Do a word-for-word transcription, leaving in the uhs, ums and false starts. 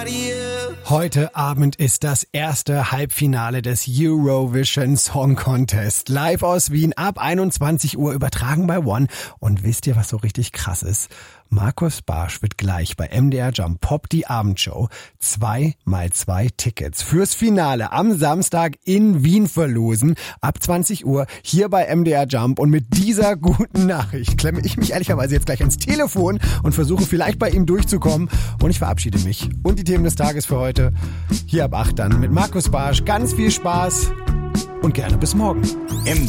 Heute Abend ist das erste Halbfinale des Eurovision Song Contest. Live aus Wien ab einundzwanzig Uhr übertragen bei One. Und wisst ihr, was so richtig krass ist? Markus Barsch wird gleich bei M D R Jump Pop die Abendshow zwei mal zwei Tickets fürs Finale am Samstag in Wien verlosen. Ab zwanzig Uhr hier bei M D R Jump. Und mit dieser guten Nachricht klemme ich mich ehrlicherweise jetzt gleich ans Telefon und versuche vielleicht bei ihm durchzukommen. Und ich verabschiede mich. Und die Themen des Tages für heute hier ab acht dann mit Markus Barsch. Ganz viel Spaß und gerne bis morgen. M